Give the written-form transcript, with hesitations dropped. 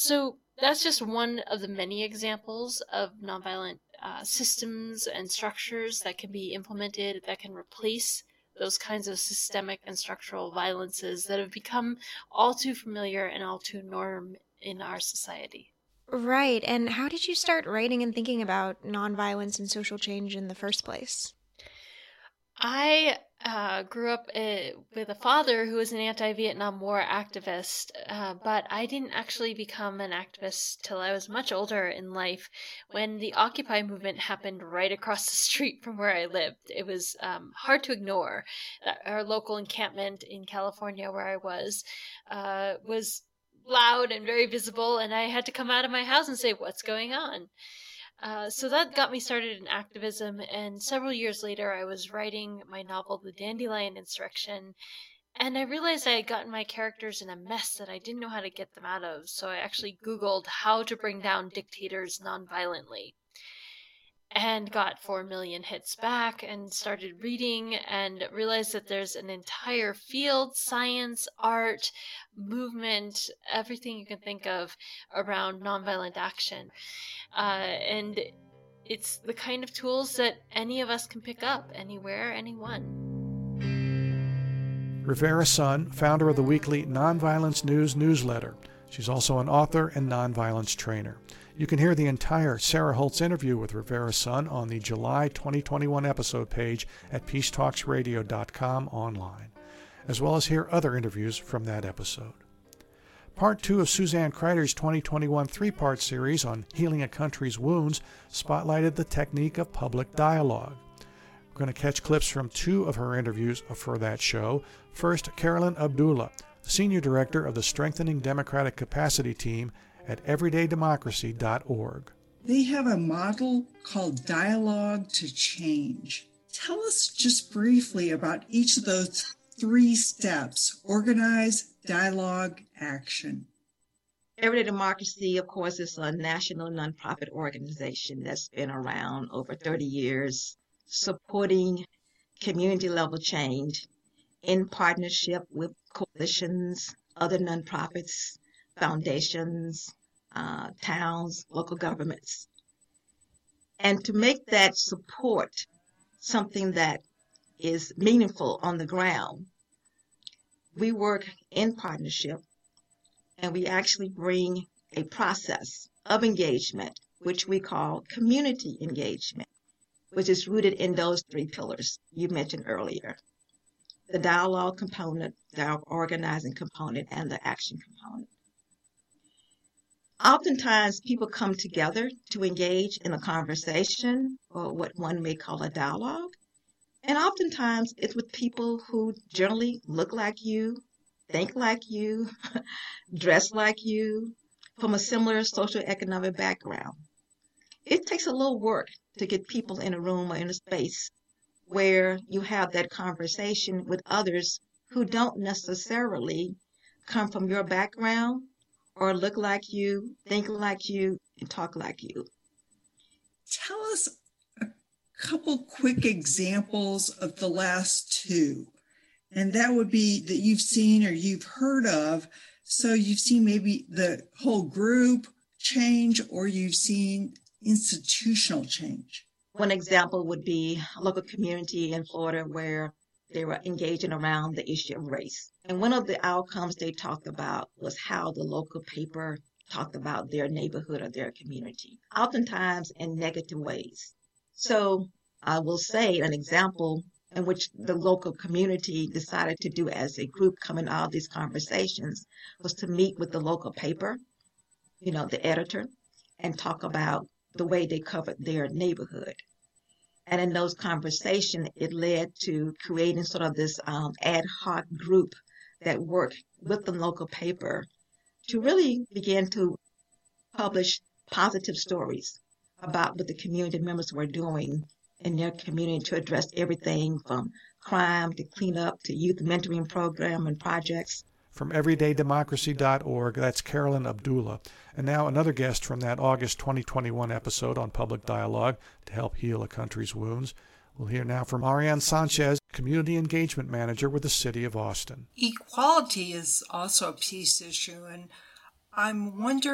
So that's just one of the many examples of nonviolent systems and structures that can be implemented that can replace those kinds of systemic and structural violences that have become all too familiar and all too norm in our society. Right. And how did you start writing and thinking about nonviolence and social change in the first place? I grew up with a father who was an anti-Vietnam War activist, but I didn't actually become an activist till I was much older in life when the Occupy movement happened right across the street from where I lived. It was hard to ignore. Our local encampment in California, where I was loud and very visible, and I had to come out of my house and say, "What's going on?" So that got me started in activism, and several years later, I was writing my novel, The Dandelion Insurrection, and I realized I had gotten my characters in a mess that I didn't know how to get them out of, so I actually Googled how to bring down dictators nonviolently, and got 4 million hits back and started reading and realized that there's an entire field, science, art, movement, everything you can think of around nonviolent action. And it's the kind of tools that any of us can pick up anywhere, anyone. Rivera Sun, founder of the weekly Nonviolence News newsletter. She's also an author and nonviolence trainer. You can hear the entire Sarah Holtz interview with Rivera Sun on the July 2021 episode page at peacetalksradio.com online, as well as hear other interviews from that episode. Part 2 of Suzanne Kreider's 2021 three-part series on healing a country's wounds spotlighted the technique of public dialogue. We're going to catch clips from 2 of her interviews for that show. First, Carolyn Abdullah, Senior Director of the Strengthening Democratic Capacity Team at everydaydemocracy.org. They have a model called Dialogue to Change. Tell us just briefly about each of those 3 steps: organize, dialogue, action. Everyday Democracy, of course, is a national nonprofit organization that's been around over 30 years, supporting community-level change in partnership with coalitions, other nonprofits, foundations, towns, local governments. And to make that support something that is meaningful on the ground, we work in partnership, and we actually bring a process of engagement, which we call community engagement, which is rooted in those 3 pillars you mentioned earlier: the dialogue component, the organizing component, and the action component. Oftentimes, people come together to engage in a conversation, or what one may call a dialogue. And oftentimes, it's with people who generally look like you, think like you, dress like you, from a similar socioeconomic background. It takes a little work to get people in a room or in a space where you have that conversation with others who don't necessarily come from your background or look like you, think like you, and talk like you. Tell us a couple quick examples of the last 2. And that would be that you've seen or you've heard of. So you've seen maybe the whole group change, or you've seen institutional change. One example would be a local community in Florida where they were engaging around the issue of race. And one of the outcomes they talked about was how the local paper talked about their neighborhood or their community, oftentimes in negative ways. So I will say an example in which the local community decided to do as a group coming out of these conversations was to meet with the local paper, the editor, and talk about the way they covered their neighborhood. And in those conversations, it led to creating sort of this ad hoc group that worked with the local paper to really begin to publish positive stories about what the community members were doing in their community to address everything from crime to cleanup to youth mentoring program and projects. From everydaydemocracy.org, that's Carolyn Abdullah. And now another guest from that August 2021 episode on Public Dialogue to help heal a country's wounds. We'll hear now from Ariane Sanchez, Community Engagement Manager with the City of Austin. Equality is also a peace issue, and I'm wondering